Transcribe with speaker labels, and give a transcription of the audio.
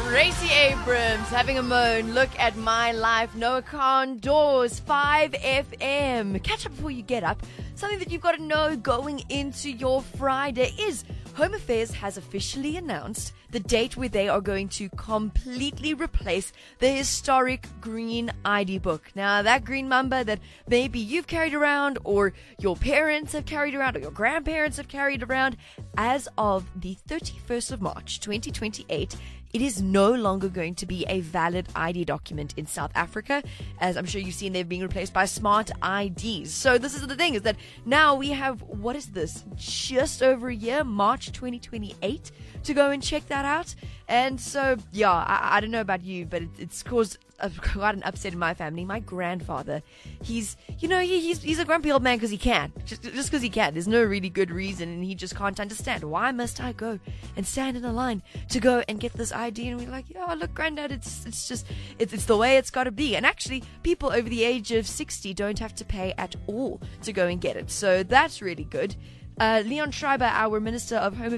Speaker 1: Gracie Abrams having a moan. Look at my life. Noah Khan Doors 5FM. Catch up before you get up. Something that you've got to know going into your Friday is Home Affairs has officially announced the date where they are going to completely replace the historic green ID book. Now, that green mamba that maybe you've carried around, or your parents have carried around, or your grandparents have carried around, as of the 31st of March 2028, it is no longer going to be a valid ID document in South Africa. As I'm sure you've seen, they're being replaced by smart IDs. So this is the thing, is that now we have, what is this, just over a year, March 2028, to go and check that out. And so, yeah, I don't know about you, but it's caused quite an upset in my family. My grandfather, he's a grumpy old man because he can. Just because he can. There's no really good reason, and he just can't understand. Why must I go and stand in a line to go and get this ID? And we're like, yeah, look, Granddad, it's the way it's got to be. And actually, people over the age of 60 don't have to pay at all to go and get it. So that's really good. Leon Schreiber, our Minister of Home